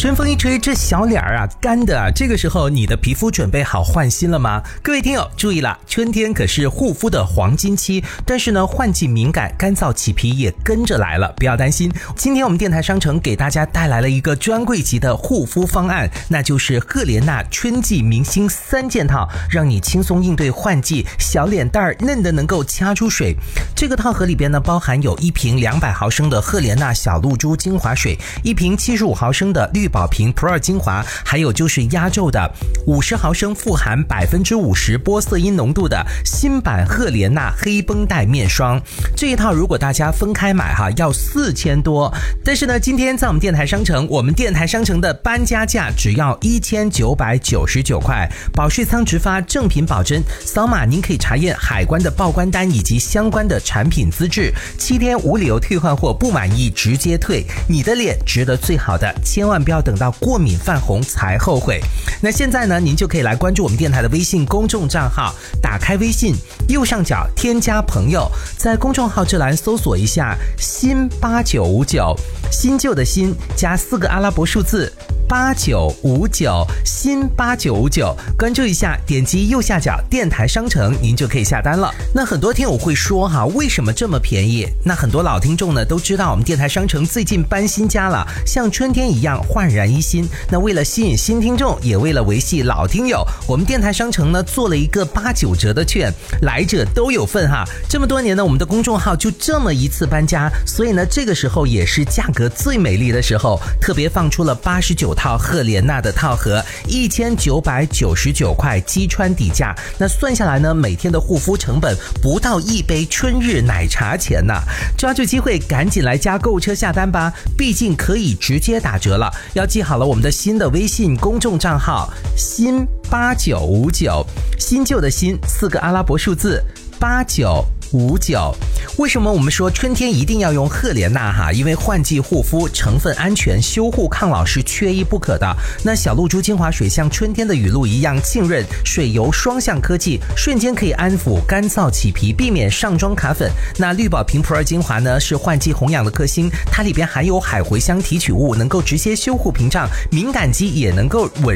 春风一吹，这小脸儿啊干的啊，这个时候你的皮肤准备好换新了吗？各位听友注意了，春天可是护肤的黄金期，但是呢，换季敏感、干燥起皮也跟着来了，不要担心。今天我们电台商城给大家带来了一个专柜级的护肤方案，那就是赫莲娜春季明星3件套，让你轻松应对换季，小脸蛋儿嫩的能够掐出水。这个套盒里边呢，包含有1瓶200毫升的赫莲娜小露珠精华水，1瓶75毫升的绿宝瓶 Pro 精华，还有就是压轴的50毫升富含50%玻色因浓度的新版赫莲娜黑绷带面霜。这一套如果大家分开买要4000多，但是呢，今天在我们电台商城，我们电台商城的搬家价只要1999块，保税仓直发，正品保真，扫码您可以查验海关的报关单以及相关的产品资质，7天无理由退换货，不满意直接退，你的脸值得最好的，千万不要等到过敏泛红才后悔。那现在呢，您就可以来关注我们电台的微信公众账号，打开微信右上角添加朋友，在公众号这栏搜索一下新8959，新旧的新加4个阿拉伯数字8959，新8959，关注一下，点击右下角电台商城，您就可以下单了。那很多听友会说为什么这么便宜？那很多老听众呢都知道，我们电台商城最近搬新家了，像春天一样焕然一新。那为了吸引新听众，也为了维系老听友，我们电台商城呢做了一个89折的券，来者都有份哈。这么多年呢，我们的公众号就这么一次搬家，所以呢，这个时候也是价格最美丽的时候，特别放出了89套赫莲娜的套盒，1999块击穿底价。那算下来呢，每天的护肤成本不到1杯春日奶茶钱呢。抓住机会，赶紧来加购物车下单吧，毕竟可以直接打折了。要记好了我们的新的微信公众账号新8959，新旧的新4个阿拉伯数字8959。为什么我们说春天一定要用赫莲娜因为换季护肤成分安全，修护抗老是缺一不可的。那小露珠精华水像春天的雨露一样浸润，水油双向科技，瞬间可以安抚干燥起皮，避免上妆卡粉。那绿宝瓶 Pro 精华呢，是换季红养的克星，它里边含有海茴香提取物，能够直接修护屏障，敏感肌也能够稳